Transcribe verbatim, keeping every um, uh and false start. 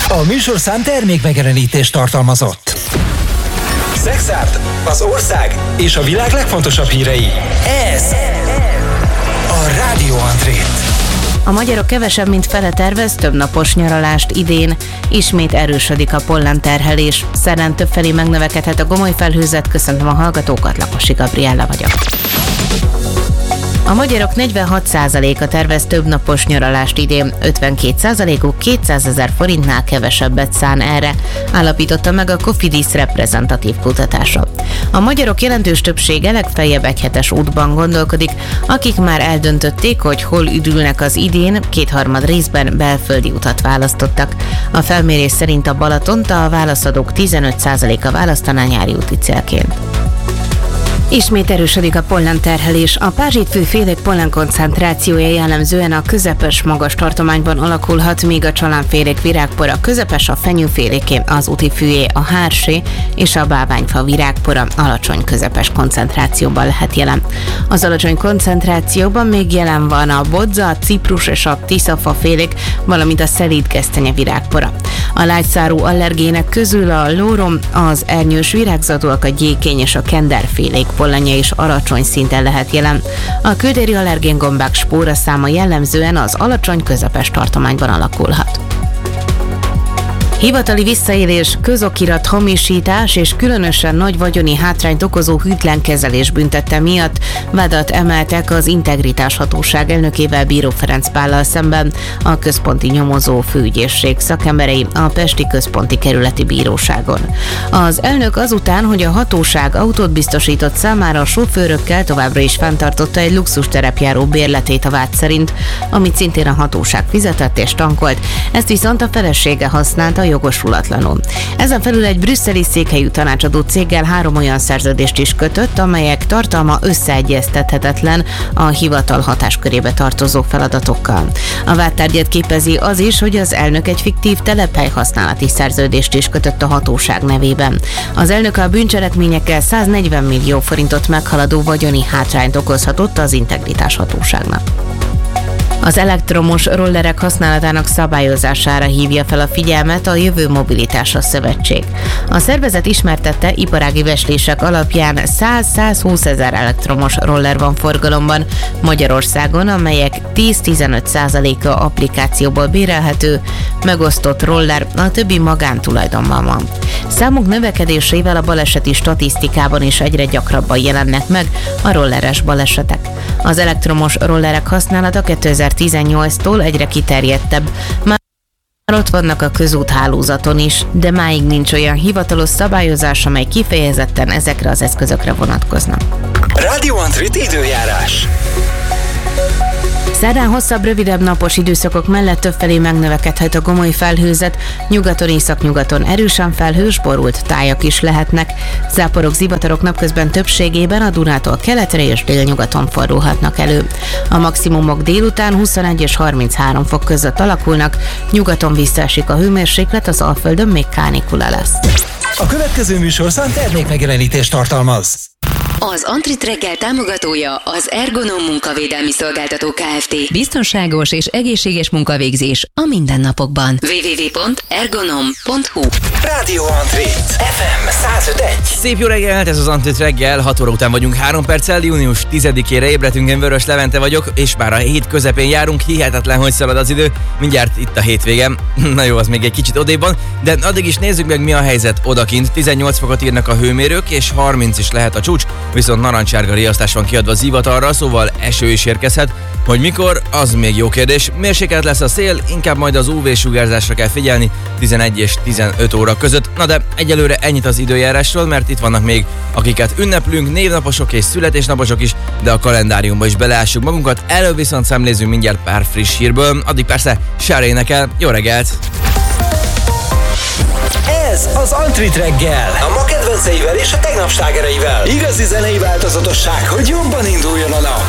A műsorszám termék megjelenítést tartalmazott. Szexárd, az ország és a világ legfontosabb hírei. Ez a Rádió André. A magyarok kevesebb, mint fele tervez több napos nyaralást idén. Ismét erősödik a pollenterhelés. Szerdán többfelé megnövekedhet a gomoly felhőzet. Köszöntöm a hallgatókat, Lakosi Gabriella vagyok. A magyarok negyvenhat százaléka tervez több napos nyaralást idén, ötvenkét százalékuk kétszázezer forintnál kevesebbet szán erre, állapította meg a Cofidis reprezentatív kutatása. A magyarok jelentős többsége legfeljebb egyhetes útban gondolkodik, akik már eldöntötték, hogy hol üdülnek az idén, kétharmad részben belföldi utat választottak. A felmérés szerint a Balatont a válaszadók tizenöt százaléka választaná nyári úti célként. Ismét erősödik a pollenterhelés. A pázsitfű félék pollenkoncentrációja jellemzően a közepes magas tartományban alakulhat, míg a csalánfélék virágpora közepes, a fenyőféléké, az útifűjé, a hársé és a bálványfa virágpora alacsony közepes koncentrációban lehet jelen. Az alacsony koncentrációban még jelen van a bodza, a ciprus és a tiszafa félék, valamint a szelíd gesztenye virágpora. A lágyszárú allergének közül a lórom, az ernyős virágzatúak, a gyékény és a kenderfélék pollenje is alacsony szinten lehet jelen. A kültéri allergéngombák spóraszáma jellemzően az alacsony közepes tartományban alakulhat. Hivatali visszaélés, közokirat hamisítás és különösen nagy vagyoni hátrányt okozó hűtlen kezelés büntette miatt vádat emeltek az Integritás Hatóság elnökével, Bíró Ferenc Pállal szemben a központi nyomozó főügyészség szakemberei a Pesti Központi Kerületi Bíróságon. Az elnök azután, hogy a hatóság autót biztosított számára, a sofőrökkel továbbra is fenntartotta egy luxus terepjáró bérletét a vád szerint, amit szintén a hatóság fizetett és tankolt, ezt viszont a felesége használta jogosulatlanul. Ezen felül egy brüsszeli székhelyű tanácsadó céggel három olyan szerződést is kötött, amelyek tartalma összeegyeztethetetlen a hivatal hatáskörébe tartozó feladatokkal. A vádtárgyat képezi az is, hogy az elnök egy fiktív telephely használati szerződést is kötött a hatóság nevében. Az elnök a bűncselekményekkel száznegyven millió forintot meghaladó vagyoni hátrányt okozhatott az Integritás Hatóságnak. Az elektromos rollerek használatának szabályozására hívja fel a figyelmet a Jövő Mobilitása Szövetség. A szervezet ismertette, iparági becslések alapján száz-százhúsz ezer elektromos roller van forgalomban Magyarországon, amelyek tíz-tizenöt százaléka applikációból bérelhető, megosztott roller, a többi magántulajdonban van. Számuk növekedésével a baleseti statisztikában is egyre gyakrabban jelennek meg a rolleres balesetek. Az elektromos rollerek használata kétezer-tizennyolctól egyre kiterjedtebb. Már ott vannak a közúthálózaton is, de máig nincs olyan hivatalos szabályozás, amely kifejezetten ezekre az eszközökre vonatkozna. Rádió André időjárás. Szerdán hosszabb, rövidebb napos időszakok mellett többfelé megnövekedhet a gomoly felhőzet, nyugaton, északnyugaton erősen felhős, borult tájak is lehetnek. Záporok, zivatarok napközben többségében a Dunától keletre és délnyugaton fordulhatnak elő. A maximumok délután huszonegy és harminchárom fok között alakulnak, nyugaton visszaesik a hőmérséklet, az Alföldön még kánikula lesz. A következő műsorszám termék megjelenítést tartalmaz. Az Antrit reggel támogatója az Ergonom Munkavédelmi Szolgáltató Kft. Biztonságos és egészséges munkavégzés a mindennapokban. double-u double-u double-u pont ergonom pont hu Rádió André, ef em száz öt egyegy. Szép jó reggelt, ez az Antrit reggel, hat óra után vagyunk három perccel, június tizedikére ébredtünk, én Vörös Levente vagyok, és már a hét közepén járunk, hihetetlen, hogy szalad az idő, mindjárt itt a hétvége. Na jó, az még egy kicsit odébb van, de addig is nézzük meg, mi a helyzet odakint. tizennyolc fokot írnak a hőmérők, és harminc is lehet a csúcs, viszont narancsárga riasztás van kiadva zivatarra, szóval eső is érkezhet. Hogy mikor, az még jó kérdés. Mérsékelt lesz a szél, inkább majd az ú vé-sugárzásra kell figyelni tizenegy és tizenöt óra között. Na de egyelőre ennyit az időjárásról, mert itt vannak még, akiket ünneplünk, névnaposok és születésnaposok is, de a kalendáriumba is beleássuk magunkat. Előbb viszont szemlézzünk mindjárt pár friss hírből, addig persze Sár énekel. Jó reggelt! Ez az Antrit reggel, a ma kedvenceivel és a tegnap slágereivel. Igazi zenei változatosság, hogy jobban induljon a nap.